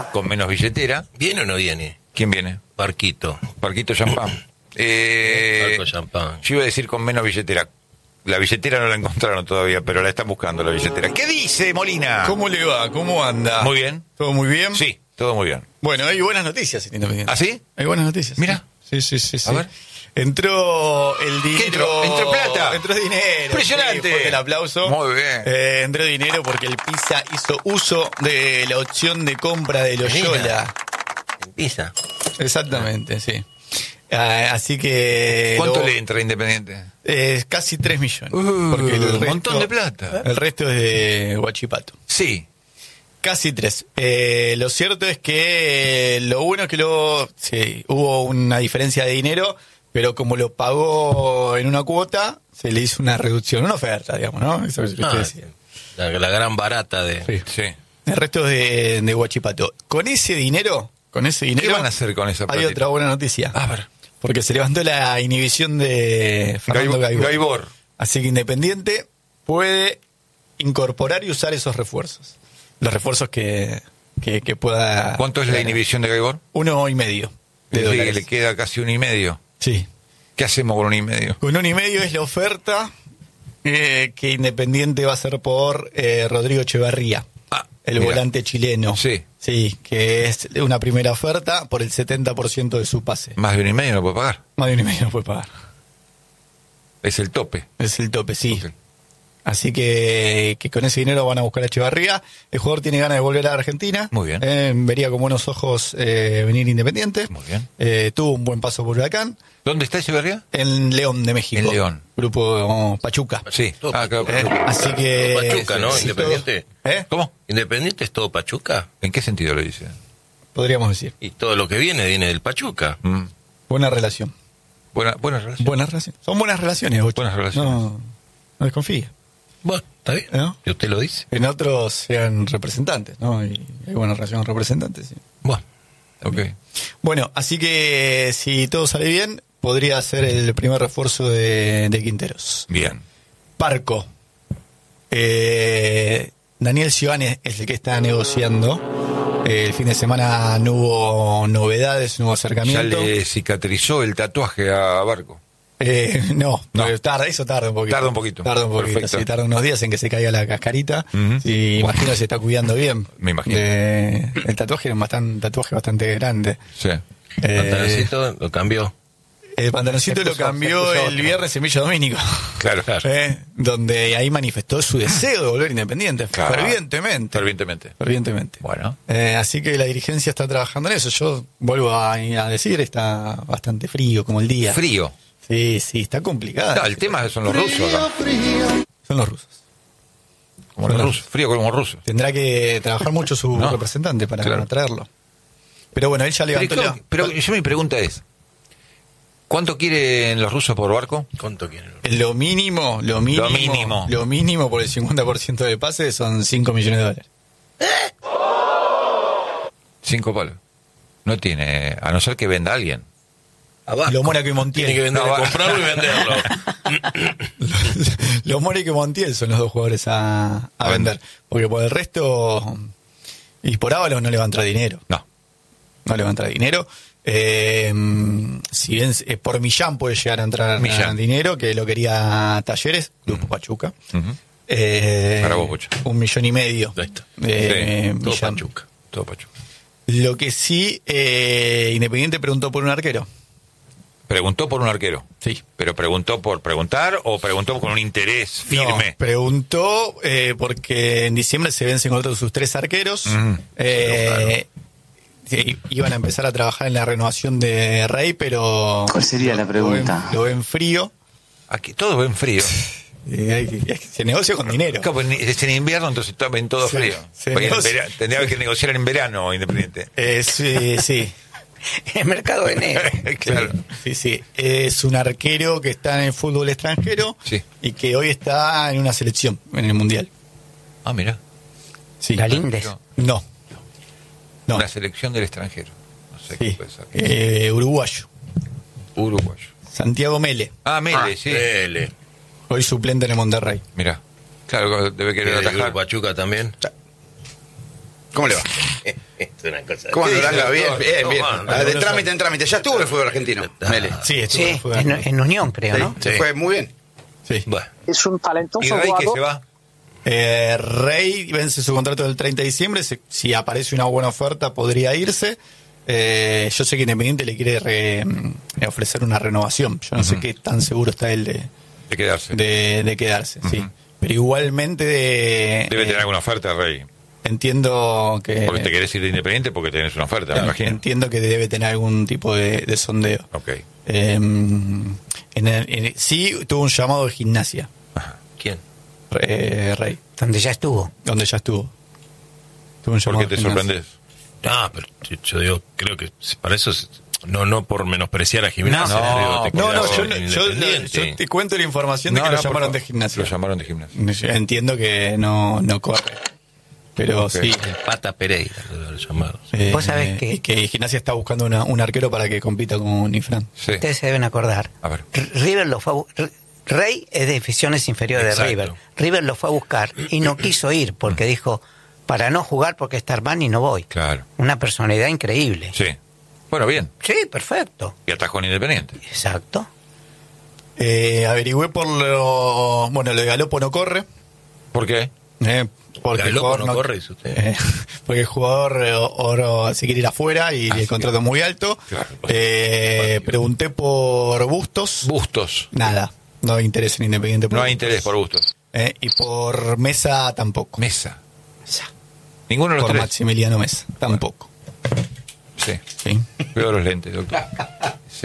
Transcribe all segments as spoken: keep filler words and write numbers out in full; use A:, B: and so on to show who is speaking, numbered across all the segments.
A: con menos billetera.
B: ¿Viene o no viene?
A: ¿Quién viene?
B: Barquito.
A: Barquito Champán. Eh,
B: Barco Champán.
A: Yo iba a decir con menos billetera. La billetera no la encontraron todavía, pero la están buscando la billetera. ¿Qué dice Molina?
C: ¿Cómo le va? ¿Cómo anda?
A: Muy bien.
C: ¿Todo muy bien?
A: Sí, todo muy bien.
C: Bueno, hay buenas noticias en Independiente.
A: ¿Ah, sí?
C: Hay buenas noticias.
A: Mira.
C: Sí, sí, sí. sí.
A: A ver.
C: Entró el dinero.
A: ¿Qué entró? ¿Entró plata?
C: Entró dinero.
A: Impresionante.
C: Sí, fuerte el aplauso.
A: Muy bien.
C: Eh, entró dinero porque el Pisa hizo uso de la opción de compra de Loyola.
B: ¿En Pisa?
C: Exactamente, sí. Ah, así que...
A: ¿Cuánto
C: lo-
A: le entra a Independiente?
C: Eh, casi tres millones.
A: Uh,
C: porque el
A: un
C: resto-
A: montón de plata.
C: El resto es de Huachipato.
A: Sí.
C: Casi tres. Eh, lo cierto es que eh, lo bueno es que luego sí, hubo una diferencia de dinero, pero como lo pagó en una cuota, se le hizo una reducción, una oferta, digamos, ¿no? Eso es lo que
B: Ah,
C: usted decía.
B: la, la gran barata de...
C: Sí.
A: Sí.
C: El resto es de, de Huachipato. Con ese dinero, con ese dinero,
A: ¿Qué van a hacer con esa
C: hay
A: platita?
C: otra buena noticia.
A: A ver.
C: Porque se levantó la inhibición de Fernando
A: Gaibor.
C: Gaibor.
A: Gaibor.
C: Así que Independiente puede incorporar y usar esos refuerzos. Los refuerzos que, que, que pueda...
A: ¿Cuánto es la inhibición de Gaibor?
C: Uno y medio de
A: Sí,
C: dólares.
A: le queda casi un y medio.
C: Sí.
A: ¿Qué hacemos con un y medio?
C: Con un y medio es la oferta eh, que Independiente va a hacer por eh, Rodrigo Echeverría,
A: Ah,
C: el
A: mira.
C: volante chileno.
A: Sí.
C: Sí, que es una primera oferta por el setenta por ciento de su pase.
A: Más de un y medio no puede pagar.
C: Más de un y medio no puede pagar.
A: Es el tope.
C: Es el tope, sí.
A: Ok.
C: Así que, que con ese dinero van a buscar a Echevarría. El jugador tiene ganas de volver a Argentina.
A: Muy bien.
C: Eh, vería con buenos ojos eh, venir Independiente.
A: Muy bien.
C: Eh, tuvo un buen paso por Huracán.
A: ¿Dónde está Echeverría?
C: En León de México.
A: En León.
C: Grupo oh, Pachuca.
A: Sí.
B: Todo
A: Ah, claro.
C: Eh, así que...
B: Todo Pachuca, ¿no?
C: sí,
B: Independiente.
C: todo- ¿Eh?
A: ¿Cómo?
B: ¿Independiente es todo Pachuca?
A: ¿En qué sentido lo dice?
C: Podríamos decir.
B: Y todo lo que viene viene del Pachuca.
A: Mm.
C: Buena relación.
A: Buena, buena relación.
C: Buenas relaciones. Son buenas relaciones, Bocho.
A: Buenas relaciones.
C: No, no desconfíe.
B: Bueno, está bien.
C: ¿No?
B: Si usted lo dice.
C: En otros sean representantes, ¿no? Y hay buena relación con representantes, sí.
B: Bueno,
A: Ok.
C: Bueno, así que si todo sale bien, podría ser el primer refuerzo de, de Quinteros.
A: Bien.
C: Parco. Eh, Daniel Ciobane es el que está negociando. Eh, el fin de semana no hubo novedades, no hubo
A: Ya
C: acercamiento.
A: le cicatrizó el tatuaje a Barco.
C: Eh, no,
A: No.
C: pero tarda, eso tarda un poquito.
A: Tarda un poquito.
C: Tarda un poquito,
A: Perfecto.
C: sí, tarda unos días en que se caiga la cascarita.
A: Ujú.
C: Sí, imagino que se está cuidando bien.
A: Me imagino.
C: De- el tatuaje es bastante, tatuaje bastante grande.
A: Sí.
C: Eh,
B: pantaloncito lo cambió.
C: el pantaloncito
D: Se
C: lo
D: puso-
C: cambió
D: se puso
C: el
D: otro.
C: viernes en Villa Domínico.
A: Claro.
C: Eh, donde ahí manifestó su deseo de volver independiente,
A: Claro.
C: fervientemente.
A: Fervientemente.
C: Fervientemente.
A: Bueno.
C: Eh, así que la dirigencia está trabajando en eso. Yo vuelvo a, a decir, está bastante frío como el día.
A: Frío.
C: Sí, sí, está complicada.
A: No, el tema son los rusos acá.
C: Son los rusos.
A: Como los rusos. Frío como los rusos.
C: Tendrá que trabajar mucho su
A: No,
C: representante para
A: claro.
C: traerlo. Pero bueno, él ya
A: Pero,
C: levantó
A: claro,
C: la...
A: pero yo mi pregunta es, ¿cuánto quieren los rusos por Barco?
B: ¿Cuánto quieren?
C: Lo mínimo, lo mínimo,
A: Lo mínimo.
C: lo mínimo por el cincuenta por ciento de pase son cinco millones de dólares.
A: Cinco palos. No tiene, a no ser que venda a alguien.
B: Abajo.
C: Lo Mónaco y Montiel.
B: Tiene que vender,
A: No, va.
B: comprarlo y venderlo.
C: Los Mónaco y Montiel son los dos jugadores a, a
A: A
C: vender.
A: vender.
C: Porque por el resto, y por Ábalos no le va a entrar dinero.
A: No.
C: No le va a entrar dinero. Eh, si bien eh, por Millán puede llegar a entrar
A: Millán.
C: dinero, que lo quería Talleres, Grupo Pachuca.
A: Ujú.
C: Eh,
A: Para vos, Bocha.
C: un millón y medio.
B: Ahí está.
C: de
A: Sí,
B: Todo
C: Millán.
B: Pachuca.
A: Todo Pacho.
C: Lo que sí, eh, Independiente preguntó por un arquero.
A: Preguntó por un arquero.
C: Sí.
A: ¿Pero preguntó por preguntar o preguntó con un interés firme?
C: No, preguntó eh, porque en diciembre se vencen otros sus tres arqueros.
A: Mm.
C: Eh, sí, iban a empezar a trabajar en la renovación de Rey, pero...
D: ¿Cuál sería la pregunta?
C: Lo ven, lo ven frío.
A: Aquí todo ven frío.
C: Eh, hay que- se negocia con dinero.
A: Claro, pues ni- es en invierno, entonces todo- ven todo
C: Sí,
A: frío.
C: se
A: Porque en
C: negocia.
A: vera- tendría que negociar en verano, Independiente.
C: Eh, sí, sí.
D: El mercado de enero.
A: Claro.
C: Sí, sí. Es un arquero que está en el fútbol extranjero
A: Sí.
C: y que hoy está en una selección en el Mundial.
A: Ah, mira.
C: Sí.
D: Galíndez.
C: No. No.
A: Una selección del extranjero. No sé qué
C: Sí.
A: puede ser.
C: Eh, uruguayo.
A: Uruguayo.
C: Santiago Mele.
A: Ah, Mele,
B: Ah,
A: sí.
B: L.
C: Hoy suplente en el Monterrey.
A: Mira. Claro, debe querer
B: ¿El
A: atajar.
B: Pachuca también?
E: ¿Cómo le va?
B: Esto es una cosa.
E: ¿Cómo anda,
B: ¿Qué
E: Uranga?
B: dice,
E: Bien,
B: doctor?
E: bien,
B: ¿Cómo
E: bien.
B: anda?
E: Ah, de trámite en trámite. Ya estuvo en el fútbol argentino. Mele.
C: Sí, estuvo,
D: Sí,
C: fue-
D: en, en Unión, creo, ¿no?
E: Se fue muy bien.
C: sí.
B: Bueno,
F: Es un talentoso
A: ¿Y Rey que
F: jugador.
A: se va?
C: Eh, Rey vence su contrato del treinta de diciembre. Se- si aparece una buena oferta, podría irse. Eh, yo sé que Independiente le quiere re- eh, ofrecer una renovación. Yo no sé qué tan seguro está él de,
A: De quedarse.
C: de, de quedarse. Sí. Pero igualmente de,
A: Debe
C: eh,
A: tener alguna oferta, Rey.
C: entiendo que
A: Porque te querés ir de Independiente porque tenés una oferta, me
C: claro,
A: imagino.
C: entiendo que debe tener algún tipo de, de sondeo.
A: Ok.
C: Eh, en el- en- sí tuvo un llamado de Gimnasia,
B: ¿quién?
C: eh, Rey,
D: Donde ya estuvo.
C: donde ya estuvo. Tuvo un
A: ¿Por
C: llamado
A: qué te
C: de Gimnasia.
A: sorprendes?
B: Ah, pero yo, yo digo, creo que para eso es- no no por menospreciar a Gimnasia.
A: No,
B: digo, te
C: No, no,
B: quedas
C: yo,
B: en
C: no- yo,
B: Independiente.
C: yo te cuento la información de
A: No,
C: que
A: no,
C: lo
A: por
C: llamaron
A: favor.
C: de Gimnasia.
A: Lo llamaron de Gimnasia.
C: Yo entiendo que no, no corre, pero
A: Ok.
C: sí.
B: El Pata Pereira, lo debe haber llamado.
C: eh,
D: Vos sabés que-
C: y que Gimnasia está buscando una- un arquero para que compita con Ifran.
A: Sí.
D: Ustedes se deben acordar.
A: A ver.
D: R- River lo fue a bu- R- Rey es de divisiones inferiores
B: Exacto.
D: de River. River lo fue a buscar y no quiso ir porque dijo, para no jugar porque está Armani no voy.
A: Claro.
D: Una personalidad increíble.
A: Sí. Bueno, bien.
D: Sí, perfecto.
A: Y atajó en Independiente.
D: Exacto.
C: Eh, averigüé por lo. Bueno, lo de Galopo no corre.
A: ¿Por qué?
C: Eh, porque el
B: Galopo
C: jugador
B: no corre, dice usted.
C: eh, porque el jugador eh, oro se quiere ir afuera y
A: Ah,
C: el
A: sí,
C: contrato es muy alto.
A: Claro.
C: Eh, pregunté por Bustos.
A: Bustos.
C: Nada. No hay interés en Independiente.
A: No hay
C: Bustos.
A: interés por Bustos.
C: Eh, y por Mesa tampoco.
A: Mesa. Ninguno de los
C: Por
A: tres.
C: Maximiliano Mesa tampoco.
A: Sí.
C: Sí.
A: Veo los lentes, doctor. Sí.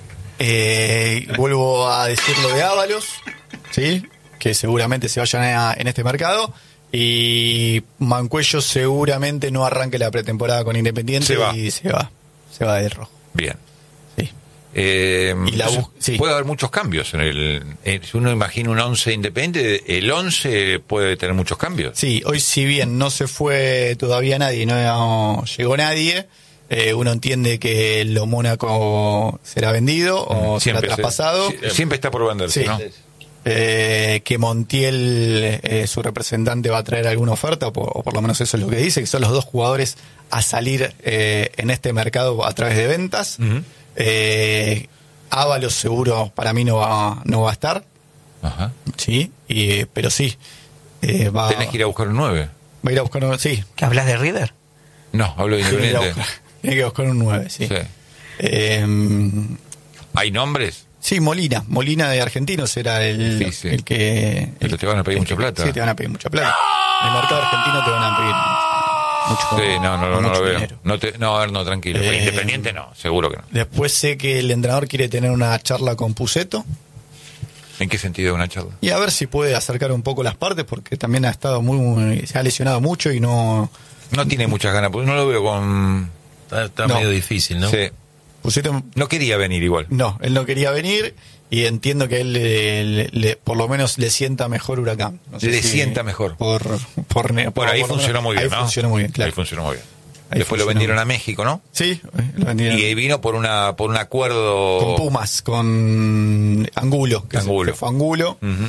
C: Eh, vuelvo a decir lo de Ábalos, ¿sí? Que seguramente se vayan a- en este mercado. Y Mancuello seguramente no arranque la pretemporada con Independiente
A: Se va.
C: y se va. Se va de rojo.
A: Bien.
C: Sí.
A: Eh,
C: Y la
A: entonces,
C: bus- sí.
A: Puede haber muchos cambios en el. eh, si uno imagina un once independiente, el once puede tener muchos cambios.
C: Sí, hoy si bien no se fue todavía nadie, no llegó nadie, eh, uno entiende que lo Mónaco será vendido o será
A: se-
C: traspasado.
A: sie- siempre está por venderse,
C: Sí.
A: ¿no?
C: Eh, que Montiel, eh, su representante, va a traer alguna oferta, o por, o por lo menos eso es lo que dice, que son los dos jugadores a salir eh, en este mercado a través de ventas.
A: Ujú.
C: eh, Ábalos seguro para mí no va, no va a estar,
A: Ajá.
C: sí, y, pero sí, eh, va,
A: Tenés que ir a buscar un nueve.
C: va a ir a buscar un, sí,
D: ¿Qué hablas de River?
A: No, hablo de
C: tiene que ir a
A: Independiente.
C: buscar, tiene que buscar un nueve, sí.
A: Sí.
C: Eh,
A: ¿Hay nombres?
C: sí, Molina, Molina de Argentinos era el,
A: Difícil.
C: el que...
A: Pero te van a pedir
C: el
A: mucha
C: que-
A: plata.
C: Sí, te van a pedir mucha plata. En el mercado argentino te van a pedir mucho,
A: Sí, no, no, no, no
C: mucho
A: lo veo.
C: dinero.
A: No, te, no, a ver, no, tranquilo.
C: Eh,
A: Independiente no, seguro que no.
C: Después sé que el entrenador quiere tener una charla con Puceto
A: ¿En qué sentido una charla?
C: y a ver si puede acercar un poco las partes porque también ha estado muy, muy- se ha lesionado mucho y no...
A: No tiene muchas ganas, porque no lo veo con...
B: Está, está
C: No.
B: medio difícil, ¿no?
A: Sí.
C: Puceto
A: No quería venir igual.
C: no, él no quería venir y entiendo que él le, le- le- por lo menos le sienta mejor Huracán. No sé
A: Le
C: si
A: sienta mejor.
C: Por, por, ne- por-
A: Bueno, ahí
C: por lo
A: funcionó
C: menos-
A: muy bien,
C: ahí
A: ¿no?
C: funcionó muy bien, claro.
A: Ahí funcionó muy bien.
C: Ahí
A: Después lo
C: funcionó
A: vendieron
C: muy
A: a México, ¿no?
C: Sí, eh, lo vendieron.
A: Y vino por una por un acuerdo...
C: Con Pumas, con Angulo, que, se-
A: Angulo.
C: que fue Angulo,
A: Ujú.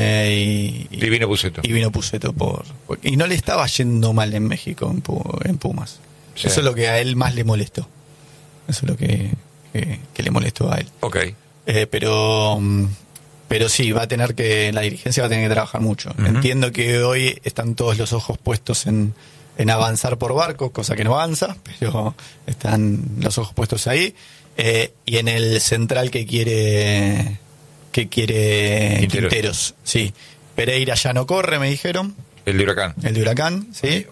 C: eh, y,
A: Y vino Puceto.
C: y vino Puceto por, por- y no le estaba yendo mal en México en, Pu- en Pumas.
A: Sí.
C: Eso es lo que a él más le molestó. Eso es lo que, que, que le molestó a él.
A: Ok.
C: Eh, pero mm, pero sí, va a tener que, la dirigencia va a tener que trabajar mucho.
A: Ujú.
C: Entiendo que hoy están todos los ojos puestos en, en avanzar por Barco, cosa que no avanza, pero están los ojos puestos ahí. Eh, y en el central que quiere que quiere
A: Quinteros.
C: Quinteros. Sí. Pereira ya no corre, me dijeron,
A: El de Huracán.
C: el de Huracán, sí.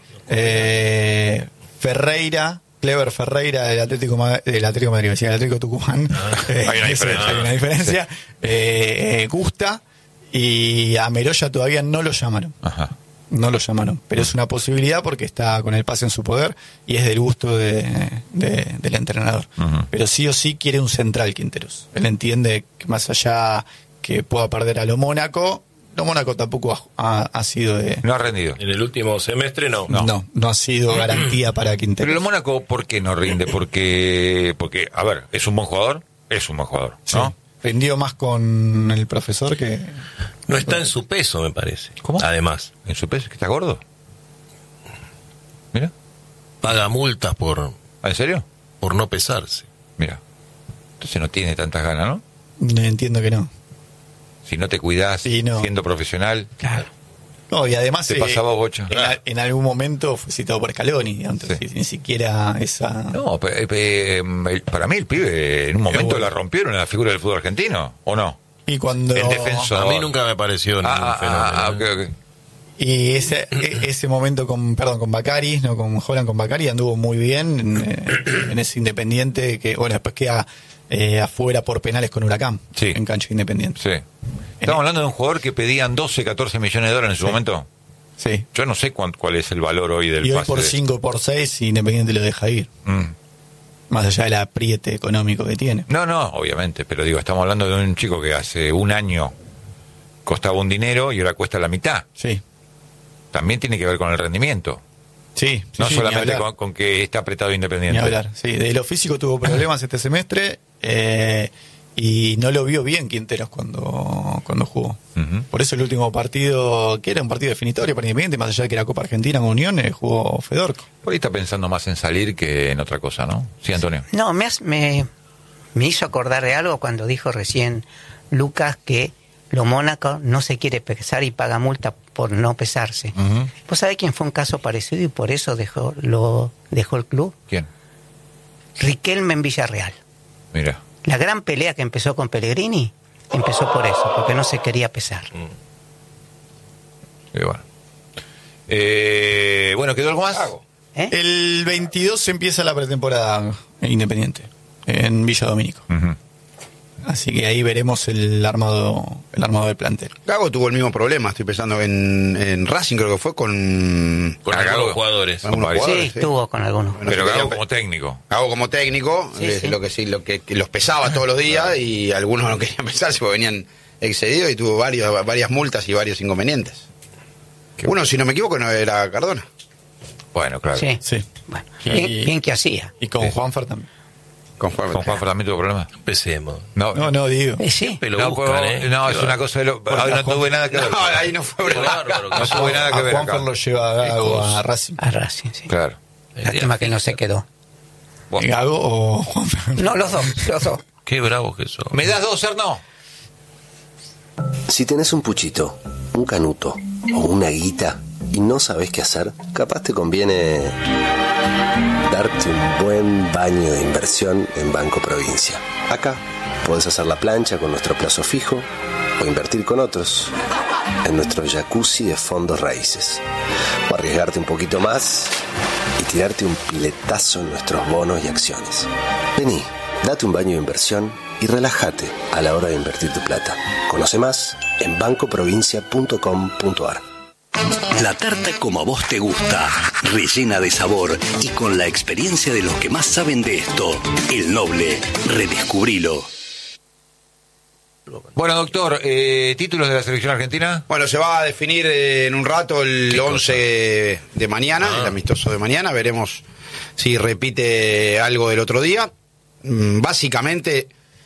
C: Eh, Ferreira, Clever Ferreira del Atlético Ma- del Atlético de Madrid, decía, del Atlético Tucumán. Eh,
A: Hay una
C: ese-
A: diferencia.
C: hay una diferencia. Eh, eh, Gusta y a Meroya todavía no lo llamaron.
A: Ajá.
C: No lo llamaron, pero es una posibilidad porque está con el pase en su poder y es del gusto de, de- del entrenador.
A: Ujú.
C: Pero sí o sí quiere un central Quinteros. Él entiende que más allá que pueda perder a lo Mónaco, lo Mónaco tampoco ha, ha- ha sido de...
A: No ha rendido.
B: En el último semestre no.
C: No, no, ha sido garantía para Quinteros.
A: Pero el Mónaco, ¿por qué no rinde? Porque, porque, a ver, ¿es un buen jugador? Es un buen jugador,
C: Sí.
A: ¿no?
C: Rindió más con el profesor que...
B: No está en su peso, me parece.
A: ¿Cómo?
B: Además.
A: ¿En su peso? ¿Que está gordo? Mira.
B: paga multas por,
A: ¿Ah, ¿En serio?
B: por no pesarse.
A: Mira. Entonces no tiene tantas ganas, ¿no?
C: No, entiendo que no.
A: Si no te cuidás,
C: Sí, no.
A: siendo profesional.
C: Claro. No, y además
A: Te
C: eh,
A: pasaba Bocha.
C: en, a- en algún momento fue citado por Scaloni, antes,
A: Sí.
C: ni siquiera esa...
A: No, pe- pe- el- para mí el pibe en un momento
C: bueno.
A: la rompieron en la figura del fútbol argentino, ¿o no?
C: Y cuando...
A: El defensor.
B: A mí nunca me pareció ningún
A: Ah,
B: fenómeno.
A: ah, ah,
B: ¿eh?
A: ok, ok.
C: Y ese, e- ese momento con, perdón, con Bacari, no con Holland, con Bacari anduvo muy bien en, eh, en ese Independiente que, bueno, después queda eh, afuera por penales con Huracán,
A: Sí.
C: en cancha de Independiente.
A: Sí. Estamos hablando de un jugador que pedían doce, catorce millones de dólares en su momento.
C: Sí.
A: Yo no sé cuán- cuál es el valor hoy del
C: Y hoy
A: pase.
C: por
A: de-
C: cinco, por seis, Independiente lo deja ir.
A: Mm.
C: Más allá del apriete económico que tiene.
A: No, no, obviamente, pero digo, estamos hablando de un chico que hace un año costaba un dinero y ahora cuesta la mitad.
C: Sí.
A: También tiene que ver con el rendimiento.
C: Sí. sí,
A: No
C: sí, ni
A: solamente
C: hablar.
A: con, con que está apretado
C: Ni
A: Independiente.
C: hablar. Sí, de lo físico tuvo problemas este semestre eh, y no lo vio bien Quinteros cuando, cuando jugó.
A: Ujú.
C: Por eso el último partido, que era un partido definitorio para Independiente, más allá de que era Copa Argentina con Unión, eh, jugó Fedorco.
A: Por ahí está pensando más en salir que en otra cosa, ¿no? Sí, Antonio.
D: No, me, has- me, me hizo acordar de algo cuando dijo recién Lucas que lo Mónaco no se quiere pesar y paga multa por no pesarse.
A: Ujú.
D: ¿Vos sabés quién fue un caso parecido y por eso dejó, lo, dejó el club?
A: ¿Quién?
D: Riquelme en Villarreal.
A: Mira.
D: La gran pelea que empezó con Pellegrini empezó por eso, porque no se quería pesar.
A: Y bueno. Eh, bueno, ¿quedó algo más?
D: ¿Eh?
C: El veintidós empieza la pretemporada en Independiente, en Villa Domínico.
A: Ujú.
C: Así que ahí veremos el armado, el armado del plantel.
E: Gago tuvo el mismo problema, estoy pensando en, en Racing, creo que fue con...
B: Con
A: Ah,
B: algunos
A: Gago.
B: jugadores.
E: Algunos
A: varios.
D: Sí,
E: jugadores, sí.
D: estuvo con algunos.
E: Bueno,
A: Pero
E: se
A: Gago
E: querían-
A: como técnico.
E: Gago como técnico,
D: Sí,
E: eh,
D: sí.
E: lo que sí, lo que, que los pesaba todos los días y algunos no querían pesarse porque venían excedidos y tuvo varios, varias multas y varios inconvenientes.
A: Qué
E: Uno, si no me equivoco, no era Cardona.
A: Bueno, claro.
D: Sí.
C: Sí.
D: Bueno,
C: Y-
D: bien, bien que hacía.
C: Y con
A: Sí.
C: Juanfer también.
E: Con Juan.
A: ¿Con Juan también tuvo problemas?
B: Empecemos.
A: No,
C: No, no, digo.
D: Eh, sí.
B: Siempre lo
A: no,
B: buscan,
A: pero-
B: ¿eh?
A: no, es
B: Qué
A: una cosa de lo...
C: Porque
A: ahí no
C: a Juan-
A: tuve nada que ver.
E: No, ahí no fue
B: Qué bárbaro.
A: No tuve nada que
C: A
A: ver
C: Juanfer
A: acá.
C: lo lleva a Gago a Racing.
D: A Racing, sí.
A: Claro.
D: Lástima que no se quedó.
A: Bueno.
C: ¿Gago o Juanfer?
D: No, los dos, los dos.
B: Qué bravos que son.
A: ¿Me das dos, Erno?
F: Si tenés un puchito, un canuto o una guita y no sabés qué hacer, capaz te conviene darte un buen baño de inversión en Banco Provincia. Acá podés hacer la plancha con nuestro plazo fijo o invertir con otros en nuestro jacuzzi de fondos raíces. O arriesgarte un poquito más y tirarte un piletazo en nuestros bonos y acciones. Vení, date un baño de inversión y relájate a la hora de invertir tu plata. Conoce más en banco provincia punto com punto a r.
G: La tarta como a vos te gusta, rellena de sabor y con la experiencia de los que más saben de esto. El Noble, redescubrilo.
A: Bueno, doctor, eh, ¿títulos de la selección argentina?
E: Bueno, se va a definir eh, en un rato el
B: ¿Qué
E: once de mañana,
B: Ah.
E: el amistoso de mañana. Veremos si repite algo del otro día. Mm, Básicamente,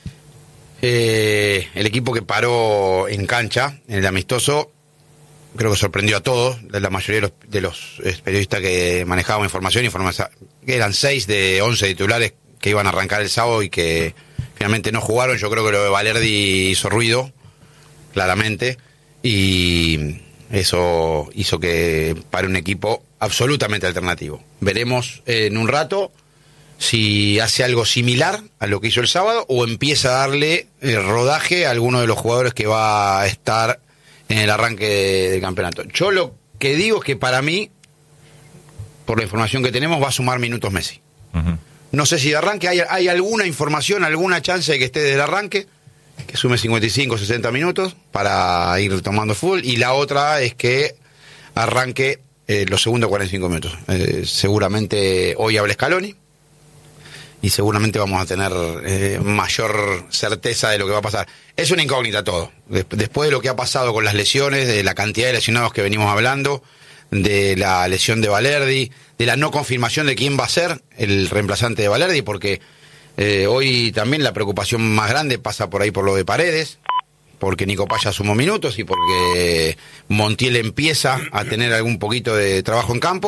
E: eh, el equipo que paró en cancha, en el amistoso, creo que sorprendió a todos, la mayoría de los, de los eh, periodistas que manejaban información, informa- que eran seis de once titulares que iban a arrancar el sábado y que finalmente no jugaron. Yo creo que lo de Valerdi hizo ruido, claramente, y eso hizo que pare un equipo absolutamente alternativo. Veremos en un rato si hace algo similar a lo que hizo el sábado o empieza a darle eh, rodaje a alguno de los jugadores que va a estar en el arranque de- del campeonato. Yo lo que digo es que para mí, por la información que tenemos, va a sumar minutos Messi.
A: Ujú.
E: No sé si de arranque hay, hay alguna información, alguna chance de que esté del arranque, que sume cincuenta y cinco, sesenta minutos para ir tomando fútbol, y la otra es que arranque eh, los segundos cuarenta y cinco minutos. Eh, seguramente hoy habla Scaloni y seguramente vamos a tener eh, mayor certeza de lo que va a pasar. Es una incógnita todo. Des- después de lo que ha pasado con las lesiones, de la cantidad de lesionados que venimos hablando, de la lesión de Valerdi, de la no confirmación de quién va a ser el reemplazante de Valerdi, porque eh, hoy también la preocupación más grande pasa por ahí por lo de Paredes, porque Nico Paya sumó minutos y porque Montiel empieza a tener algún poquito de trabajo en campo.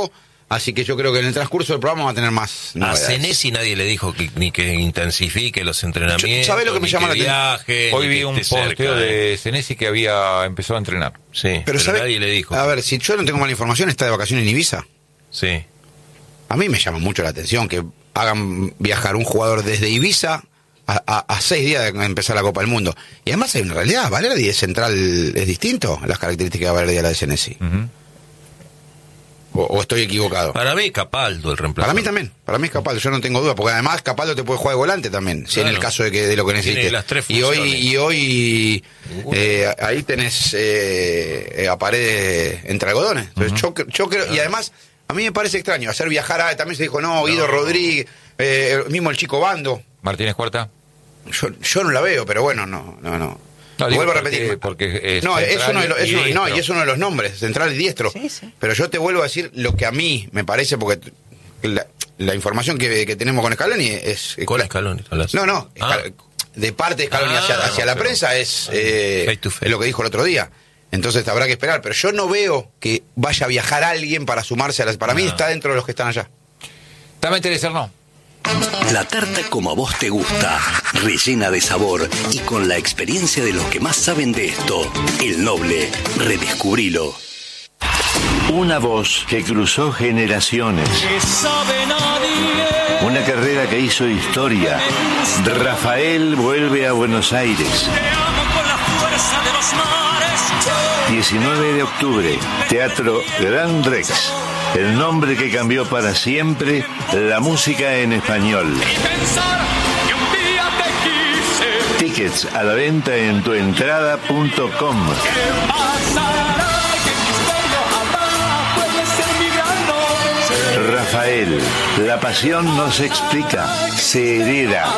E: Así que yo creo que en el transcurso del programa va a tener más
B: A
E: novedades.
B: Senesi nadie le dijo que, ni que intensifique los entrenamientos.
E: ¿Sabés lo que me
B: ni
E: llama la
B: viaje,
A: Hoy
B: ni
A: vi
B: que
A: un
B: esté
A: posteo
B: cerca, ¿eh?
A: de Senesi que había empezado a entrenar.
B: Sí, pero,
E: Pero, ¿sabe?
B: nadie le dijo.
E: A ver, si yo no tengo mala información, está de vacaciones en Ibiza.
B: Sí.
E: A mí me llama mucho la atención que hagan viajar un jugador desde Ibiza a, a, a seis días de empezar la Copa del Mundo. Y además hay una realidad, Valerdi es central, es distinto las características de Valerdi a la de Senesi.
A: Uh-huh.
E: o, o estoy equivocado.
B: Para mí Capaldo el reemplazo.
E: Para mí también, para mí es Capaldo, yo no tengo duda, porque además Capaldo te puede jugar de volante también, si en
B: Claro.
E: el caso de que de lo que
B: Tiene
E: necesites.
B: las tres
E: Y hoy,
B: funciones.
E: y hoy eh, ahí tenés eh, a Paredes entre algodones. Entonces, yo, cre- yo creo, y además, a mí me parece extraño hacer viajar a, también se dijo, no, Guido Rodríguez, eh, mismo el Chico Bando.
A: Martínez Cuarta.
E: Yo, yo no la veo, pero bueno, no, no, no.
A: No, digo
E: vuelvo a
A: porque-
E: repetir.
A: porque es
E: no, es
A: central
E: uno de los, es
A: y
E: uno- no,
A: diestro.
E: y es uno de los nombres, central y diestro.
D: Sí, sí.
E: Pero yo te vuelvo a decir lo que a mí me parece, porque la, la información que, que tenemos con Scaloni es...
B: Con Scaloni, hablas.
E: No, no,
B: Ah.
E: Scal- de parte de Scaloni
B: Ah,
E: hacia, hacia la
B: pero-
E: prensa es, eh,
B: Face to face.
E: es lo que dijo el otro día. Entonces habrá que esperar. Pero yo no veo que vaya a viajar alguien para sumarse a las... Para mí
B: Ah.
E: está dentro de los que están allá.
A: También Teresa, no.
G: La tarta como a vos te gusta, rellena de sabor y con la experiencia de los que más saben de esto. El Noble, redescubrilo.
H: Una voz que cruzó generaciones. Una carrera que hizo historia. Rafael vuelve a Buenos Aires. diecinueve de octubre, Teatro Gran Rex. El nombre que cambió para siempre la música en español. Tickets a la venta en tuentrada punto com. Rafael, la pasión no se explica, se hereda.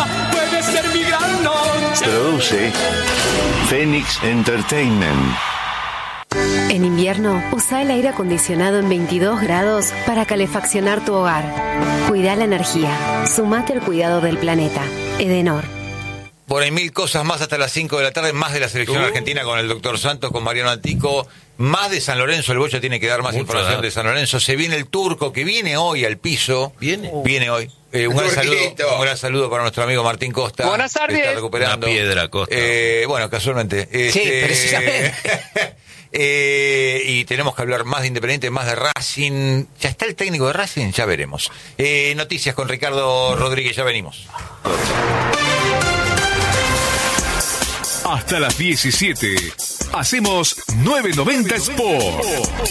H: Produce Phoenix Entertainment.
I: En invierno, usa el aire acondicionado en veintidós grados para calefaccionar tu hogar. Cuida la energía. Sumate al cuidado del planeta. Edenor.
A: Por ahí mil cosas más hasta las cinco de la tarde, más de la selección
B: Uh.
A: argentina con el doctor Santos, con Mariano Antico, más de San Lorenzo, el Bocha tiene que dar más
B: Mucho
A: información
B: dato.
A: de San Lorenzo, se viene el turco que viene hoy al piso,
B: ¿Viene?
A: viene hoy. Eh, un, gran saludo,
E: Turquito.
A: un gran saludo para nuestro amigo Martín Costa.
J: Buenas tardes.
A: que está recuperando.
B: Una piedra, Costa.
A: Eh, bueno, casualmente.
D: Sí, precisamente.
A: eh, y tenemos que hablar más de Independiente, más de Racing. ¿Ya está el técnico de Racing? Ya veremos. Eh, noticias con Ricardo Rodríguez, ya venimos.
K: Hasta las diecisiete. Hacemos nueve noventa Sport.